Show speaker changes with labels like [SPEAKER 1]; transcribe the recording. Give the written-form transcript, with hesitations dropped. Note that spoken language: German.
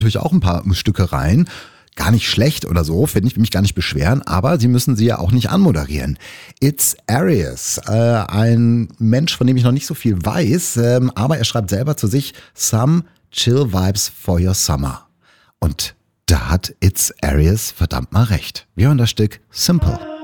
[SPEAKER 1] natürlich auch ein paar Stücke rein. Gar nicht schlecht oder so, finde ich, will mich gar nicht beschweren, aber sie müssen sie ja auch nicht anmoderieren. It's Arius, ein Mensch, von dem ich noch nicht so viel weiß, aber er schreibt selber zu sich, Some chill vibes for your summer. Und da hat It's Arius verdammt mal recht. Wir hören das Stück Simple.